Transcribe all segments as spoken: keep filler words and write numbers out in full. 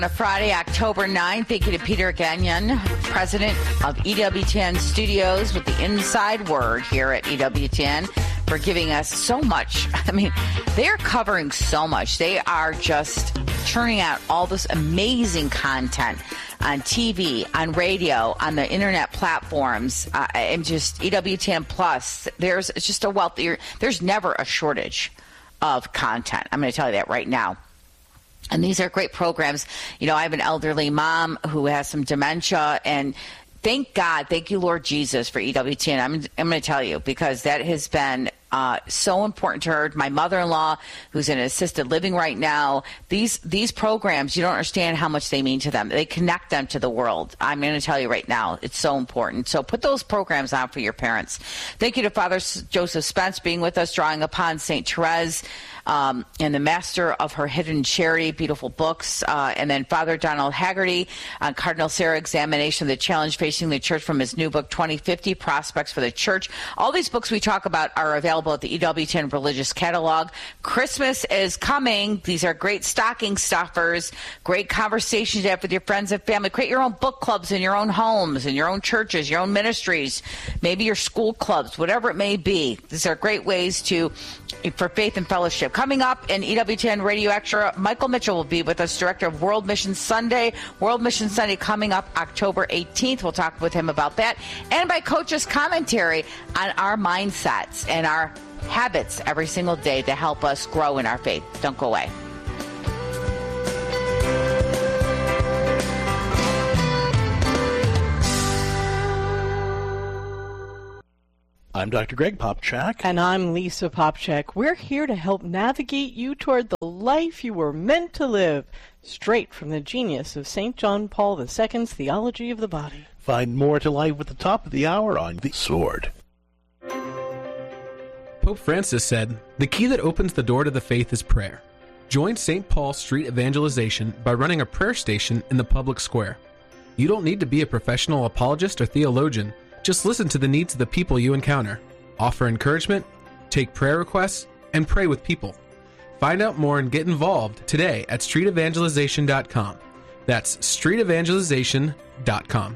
On a Friday, October ninth, thank you to Peter Gagnon, president of E W T N Studios with the inside word here at E W T N, for giving us so much. I mean, they're covering so much. They are just churning out all this amazing content on T V, on radio, on the internet platforms, uh, and just E W T N Plus. There's it's just a wealth. There's never a shortage of content. I'm going to tell you that right now. And these are great programs. You know, I have an elderly mom who has some dementia, and thank God, thank you, Lord Jesus, for E W T N. I'm, I'm going to tell you, because that has been uh, so important to her. My mother-in-law, who's in assisted living right now, these these programs, you don't understand how much they mean to them. They connect them to the world. I'm going to tell you right now, it's so important. So put those programs on for your parents. Thank you to Father Joseph Spence being with us, drawing upon Saint Therese. Um, and the Master of Her Hidden Charity, beautiful books. Uh, and then Father Donald Haggerty on Cardinal Sarah examination of the challenge facing the church from his new book, twenty fifty, Prospects for the Church. All these books we talk about are available at the E W T N Religious Catalog. Christmas is coming. These are great stocking stuffers, great conversations to have with your friends and family. Create your own book clubs in your own homes, in your own churches, your own ministries, maybe your school clubs, whatever it may be. These are great ways to, for faith and fellowship. Coming up in E W T N Radio Extra, Michael Mitchell will be with us, director of World Mission Sunday. World Mission Sunday coming up October eighteenth. We'll talk with him about that. And by Coach's commentary on our mindsets and our habits every single day to help us grow in our faith. Don't go away. I'm Doctor Greg Popchak. And I'm Lisa Popchak. We're here to help navigate you toward the life you were meant to live, straight from the genius of Saint John Paul the Second's Theology of the Body. Find more to life at the top of the hour on The Sword. Pope Francis said, "The key that opens the door to the faith is prayer." Join Saint Paul Street Evangelization by running a prayer station in the public square. You don't need to be a professional apologist or theologian. Just listen to the needs of the people you encounter. Offer encouragement, take prayer requests, and pray with people. Find out more and get involved today at street evangelization dot com. That's street evangelization dot com.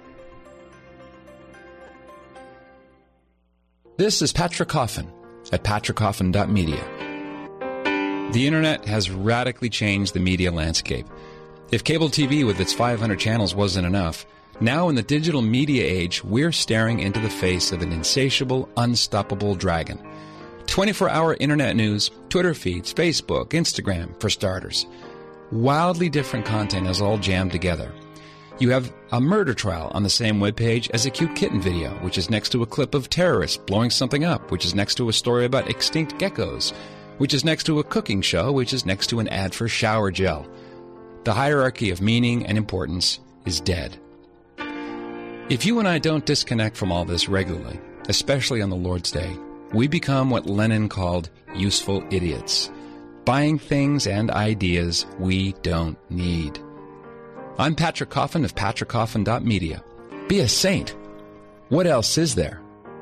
This is Patrick Coffin at patrick coffin dot media. The internet has radically changed the media landscape. If cable T V with its five hundred channels wasn't enough, now in the digital media age, we're staring into the face of an insatiable, unstoppable dragon. twenty-four hour internet news, Twitter feeds, Facebook, Instagram, for starters. Wildly different content is all jammed together. You have a murder trial on the same webpage as a cute kitten video, which is next to a clip of terrorists blowing something up, which is next to a story about extinct geckos, which is next to a cooking show, which is next to an ad for shower gel. The hierarchy of meaning and importance is dead. If you and I don't disconnect from all this regularly, especially on the Lord's Day, we become what Lenin called useful idiots, buying things and ideas we don't need. I'm Patrick Coffin of patrick coffin dot media. Be a saint. What else is there?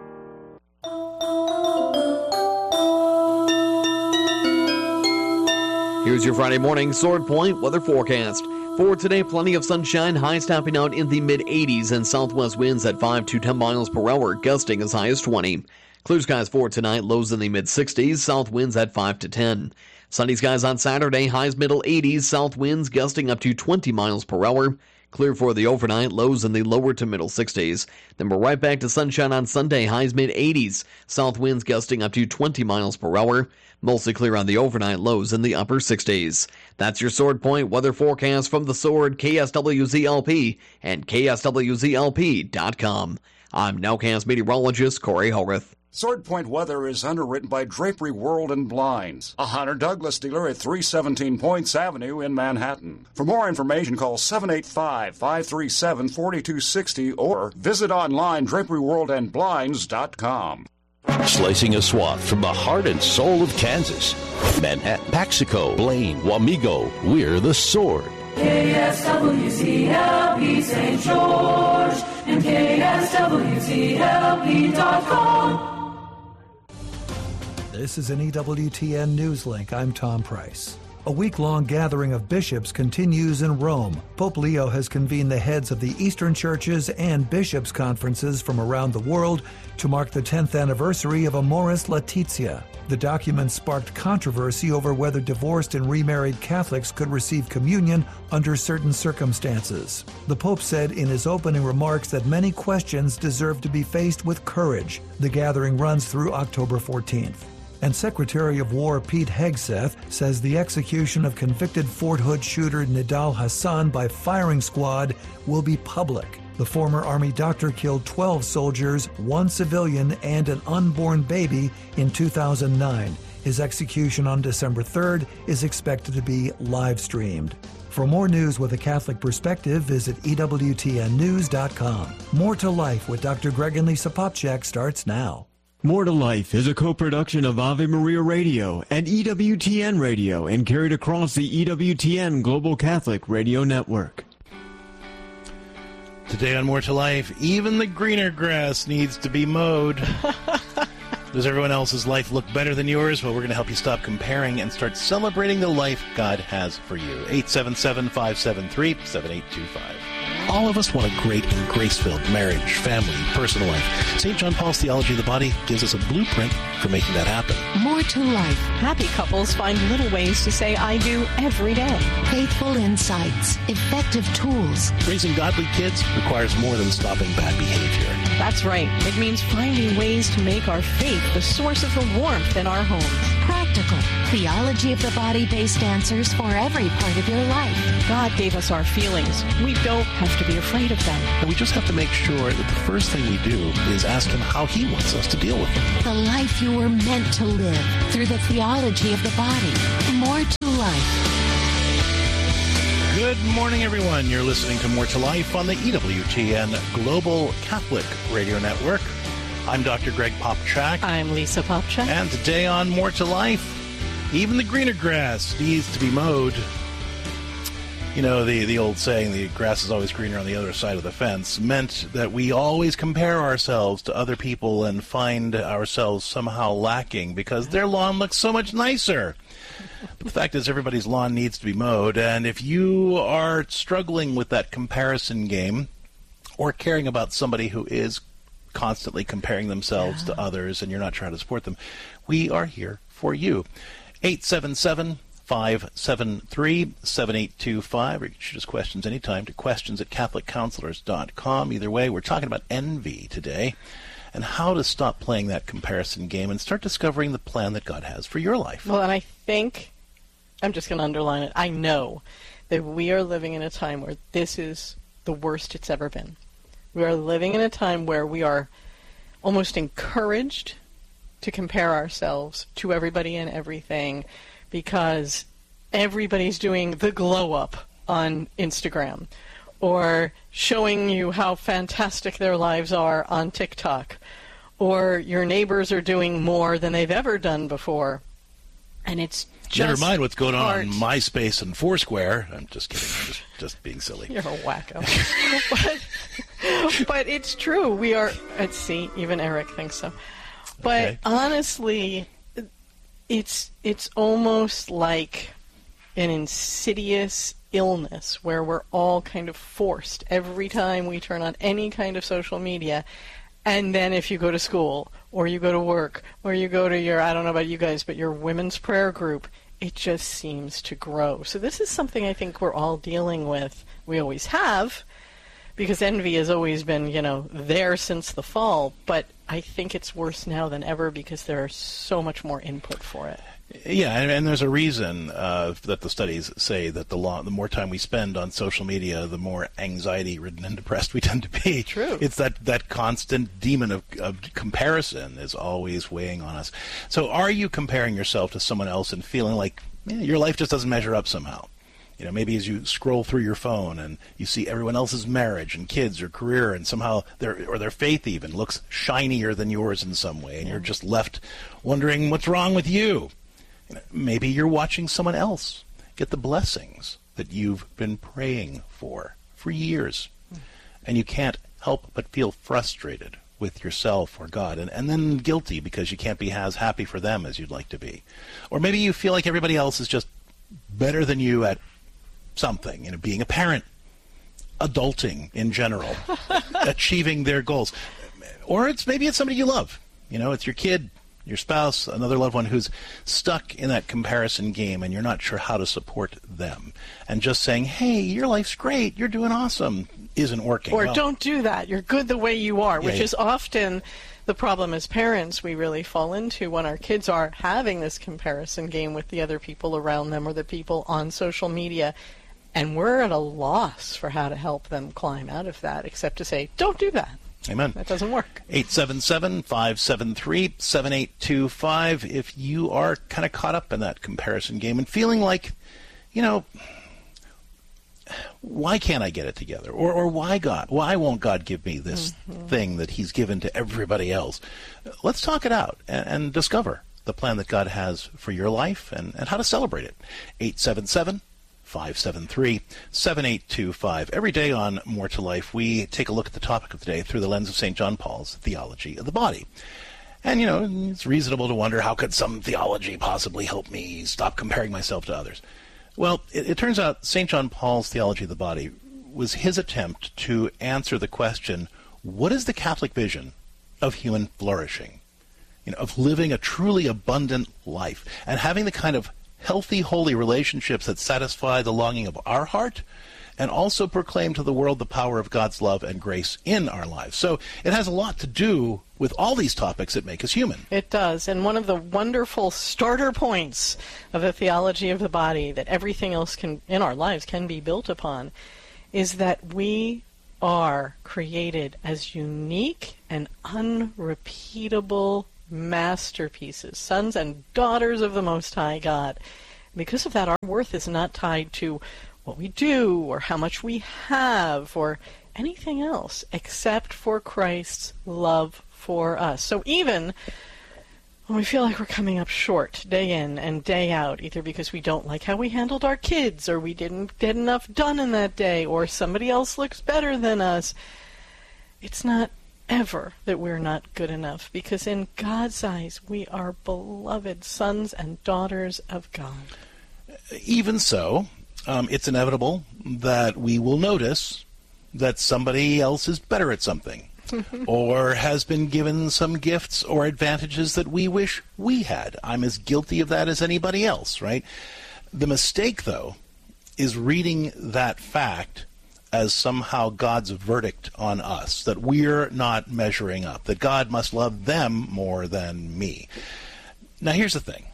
Here's your Friday morning Sword Point weather forecast. For today, plenty of sunshine, highs topping out in the mid eighties and southwest winds at five to ten miles per hour, gusting as high as twenty. Clear skies for tonight, lows in the mid sixties, south winds at five to ten. Sunny skies on Saturday, highs middle eighties, south winds gusting up to twenty miles per hour. Clear for the overnight, lows in the lower to middle sixties. Then we're right back to sunshine on Sunday, highs mid eighties, south winds gusting up to twenty miles per hour. Mostly clear on the overnight, lows in the upper sixties. That's your Sword Point weather forecast from the Sword, K S W Z L P, and K S W Z L P dot com. I'm Nowcast meteorologist Corey Horath. Sword Point weather is underwritten by Drapery World and Blinds, a Hunter Douglas dealer at three seventeen Points Avenue in Manhattan. For more information, call seven eight five, five three seven, four two six zero or visit online drapery world and blinds dot com. Slicing a swath from the heart and soul of Kansas. Manhattan, Paxico, Blaine, Wamego, we're the Sword. K S W Z L P Saint George and K S W Z L P dot com. This is an E W T N News Link. I'm Tom Price. A week-long gathering of bishops continues in Rome. Pope Leo has convened the heads of the Eastern churches and bishops' conferences from around the world to mark the tenth anniversary of Amoris Laetitia. The document sparked controversy over whether divorced and remarried Catholics could receive communion under certain circumstances. The Pope said in his opening remarks that many questions deserve to be faced with courage. The gathering runs through October fourteenth. And Secretary of War Pete Hegseth says the execution of convicted Fort Hood shooter Nidal Hassan by firing squad will be public. The former Army doctor killed twelve soldiers, one civilian, and an unborn baby in two thousand nine. His execution on December third is expected to be live-streamed. For more news with a Catholic perspective, visit E W T N news dot com. More to Life with Doctor Greg and Lisa Popcak starts now. More to Life is a co-production of Ave Maria Radio and E W T N Radio and carried across the E W T N Global Catholic Radio Network. Today on More to Life, even the greener grass needs to be mowed. Does everyone else's life look better than yours? Well, we're going to help you stop comparing and start celebrating the life God has for you. eight seven seven, five seven three, seven eight two five. All of us want a great and grace-filled marriage, family, personal life. Saint John Paul's Theology of the Body gives us a blueprint for making that happen. More to life. Happy couples find little ways to say I do every day. Faithful insights. Effective tools. Raising godly kids requires more than stopping bad behavior. That's right. It means finding ways to make our faith the source of the warmth in our homes. Practical. Theology of the body-based answers for every part of your life. God gave us our feelings. We don't have to be afraid of them. And we just have to make sure that the first thing we do is ask Him how He wants us to deal with them. The life you were meant to live through the theology of the body. More to life. Good morning, everyone. You're listening to More to Life on the E W T N Global Catholic Radio Network. I'm Doctor Greg Popcak. I'm Lisa Popcak. And today on More to Life, even the greener grass needs to be mowed. You know, the, the old saying, the grass is always greener on the other side of the fence, meant that we always compare ourselves to other people and find ourselves somehow lacking because their lawn looks so much nicer. But the fact is, everybody's lawn needs to be mowed, and if you are struggling with that comparison game or caring about somebody who is constantly comparing themselves yeah. to others and you're not trying to support them, we are here for you. eight seven seven, five seven three, seven eight two five, or you can shoot us questions anytime to questions at catholic counselors dot com. Either way, we're talking about envy today and how to stop playing that comparison game and start discovering the plan that God has for your life. Well, and I think, I'm just going to underline it, I know that we are living in a time where this is the worst it's ever been. We are living in a time where we are almost encouraged to compare ourselves to everybody and everything because everybody's doing the glow up on Instagram or showing you how fantastic their lives are on TikTok, or your neighbors are doing more than they've ever done before. And it's just Never mind what's going hard. on on MySpace and Foursquare. I'm just kidding. I'm just, just being silly. You're a wacko. but, but it's true. We are, let's see, even Eric thinks so. But Okay. honestly, it's it's almost like an insidious illness where we're all kind of forced every time we turn on any kind of social media. And then if you go to school or you go to work or you go to your, I don't know about you guys, but your women's prayer group, it just seems to grow. So this is something I think we're all dealing with. We always have, because envy has always been, you know, there since the fall. But I think it's worse now than ever because there's so much more input for it. Yeah, and, and there's a reason uh, that the studies say that the, lo- the more time we spend on social media, the more anxiety-ridden and depressed we tend to be. True. It's that, that constant demon of, of comparison is always weighing on us. So are you comparing yourself to someone else and feeling like eh, your life just doesn't measure up somehow? You know, maybe as you scroll through your phone and you see everyone else's marriage and kids or career and somehow their or their faith even looks shinier than yours in some way, and you're just left wondering what's wrong with you. Maybe you're watching someone else get the blessings that you've been praying for for years, and you can't help but feel frustrated with yourself or God, and, and then guilty because you can't be as happy for them as you'd like to be. Or maybe you feel like everybody else is just better than you at something, you know, being a parent, adulting in general, achieving their goals. Or it's maybe it's somebody you love. You know, it's your kid, your spouse, another loved one who's stuck in that comparison game and you're not sure how to support them. And just saying, hey, your life's great, you're doing awesome, isn't working. Or well, don't do that. You're good the way you are, Yeah, which yeah. is often the problem as parents we really fall into when our kids are having this comparison game with the other people around them or the people on social media. And we're at a loss for how to help them climb out of that, except to say, don't do that. Amen. That doesn't work. eight seven seven, five seven three, seven eight two five if you are kind of caught up in that comparison game and feeling like, you know, why can't I get it together? Or or why God? Why won't God give me this mm-hmm. thing that he's given to everybody else? Let's talk it out and, and discover the plan that God has for your life and, and how to celebrate it. eight seven seven, five seven three, seven eight two five. Every day on More to Life, we take a look at the topic of the day through the lens of Saint John Paul's theology of the body. And, you know, it's reasonable to wonder, how could some theology possibly help me stop comparing myself to others? Well, it, it turns out Saint John Paul's theology of the body was his attempt to answer the question, what is the Catholic vision of human flourishing? You know, of living a truly abundant life and having the kind of healthy, holy relationships that satisfy the longing of our heart and also proclaim to the world the power of God's love and grace in our lives. So it has a lot to do with all these topics that make us human. It does. And one of the wonderful starter points of the theology of the body that everything else can in our lives can be built upon is that we are created as unique and unrepeatable masterpieces, sons and daughters of the Most High God. Because of that, our worth is not tied to what we do or how much we have or anything else except for Christ's love for us. So even when we feel like we're coming up short day in and day out, either because we don't like how we handled our kids or we didn't get enough done in that day or somebody else looks better than us, it's not ever that we're not good enough, because in God's eyes we are beloved sons and daughters of God. Even so, um, it's inevitable that we will notice that somebody else is better at something or has been given some gifts or advantages that we wish we had. I'm as guilty of that as anybody else, right? The mistake, though, is reading that fact as somehow God's verdict on us, that we're not measuring up, that God must love them more than me. Now, here's the thing.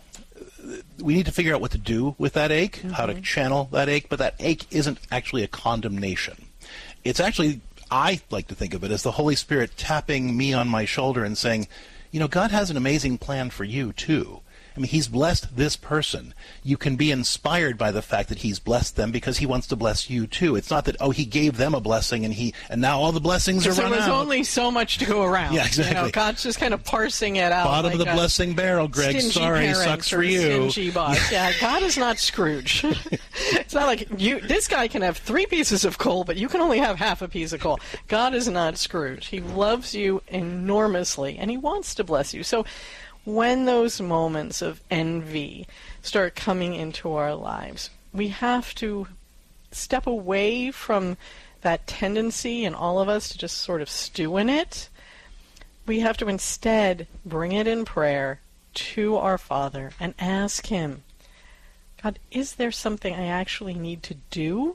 We need to figure out what to do with that ache, mm-hmm. how to channel that ache, but that ache isn't actually a condemnation. It's actually, I like to think of it as the Holy Spirit tapping me on my shoulder and saying, you know, God has an amazing plan for you, too. I mean, he's blessed this person. You can be inspired by the fact that he's blessed them because he wants to bless you too. It's not that, oh, he gave them a blessing and he and now all the blessings are run out. There was only so much to go around. Yeah, exactly. You know, God's just kind of parsing it out. Bottom like of the blessing barrel, Greg. Sorry, sucks for you. Stingy boss. Yeah, God is not Scrooge. It's not like you. This guy can have three pieces of coal, but you can only have half a piece of coal. God is not Scrooge. He loves you enormously, and he wants to bless you. So when those moments of envy start coming into our lives, we have to step away from that tendency in all of us to just sort of stew in it. We have to instead bring it in prayer to our Father and ask him, God, is there something I actually need to do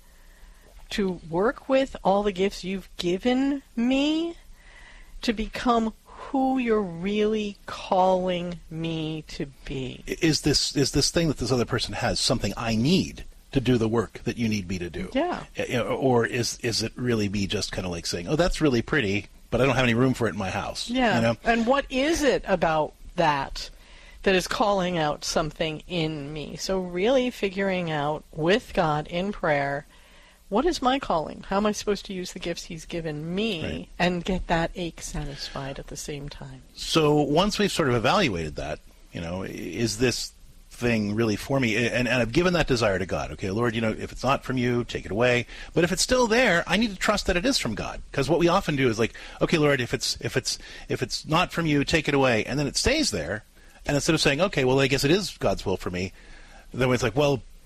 to work with all the gifts you've given me to become who you're really calling me to be? Is this is this thing that this other person has something I need to do the work that you need me to do? Yeah. Or is is it really me just kind of like saying, oh, that's really pretty, but I don't have any room for it in my house? Yeah. You know? And what is it about that that is calling out something in me? So really figuring out with God in prayer, what is my calling? How am I supposed to use the gifts he's given me right. and get that ache satisfied at the same time? So once we've sort of evaluated that, you know, is this thing really for me? And, and I've given that desire to God. Okay, Lord, you know, if it's not from you, take it away. But if it's still there, I need to trust that it is from God. Because what we often do is like, okay, Lord, if it's if it's if it's not from you, take it away. And then it stays there. And instead of saying, okay, well, I guess it is God's will for me, then it's like, well,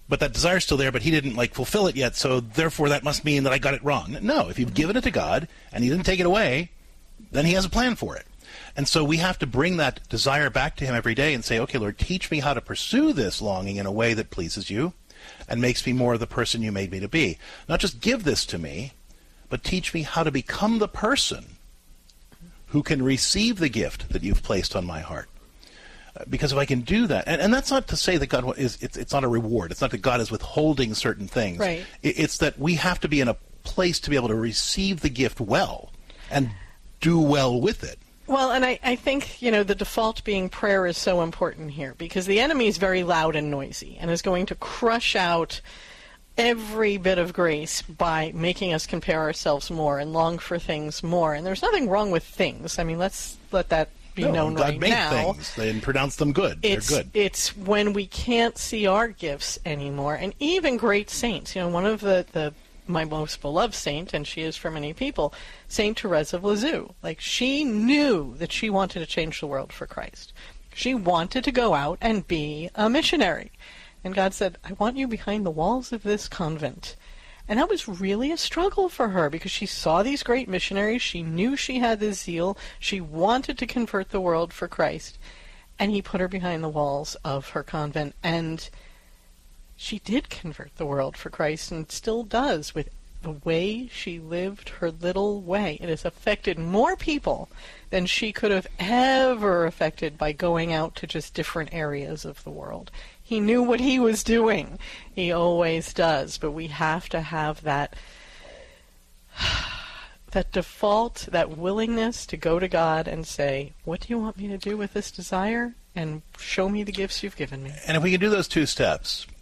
but that desire's still there, but he didn't like fulfill it yet, so therefore that must mean that I got it wrong. No, if you've given it to God and he didn't take it away, then he has a plan for it. And so we have to bring that desire back to him every day and say, okay, Lord, teach me how to pursue this longing in a way that pleases you and makes me more the person you made me to be. Not just give this to me, but teach me how to become the person who can receive the gift that you've placed on my heart. Because if I can do that, and, and that's not to say that God is, it's, it's not a reward. It's not that God is withholding certain things. Right. It, it's that we have to be in a place to be able to receive the gift well and do well with it. Well, and I, I think, you know, the default being prayer is so important here because the enemy is very loud and noisy and is going to crush out every bit of grace by making us compare ourselves more and long for things more. And there's nothing wrong with things. I mean, let's let that be no, known God right made now. Things and pronounced them good. It's, They're good. It's when we can't see our gifts anymore. And even great saints, you know, one of the, the my most beloved saint, and she is for many people, Saint Therese of Lisieux. Like, she knew that she wanted to change the world for Christ. She wanted to go out and be a missionary. And God said, I want you behind the walls of this convent. And that was really a struggle for her because she saw these great missionaries. She knew she had this zeal. She wanted to convert the world for Christ. And he put her behind the walls of her convent. And she did convert the world for Christ and still does with the way she lived her little way. It has affected more people than she could have ever affected by going out to just different areas of the world. He knew what he was doing. He always does. But we have to have that that default, that willingness to go to God and say, what do you want me to do with this desire? And show me the gifts you've given me. And if we can do those two steps,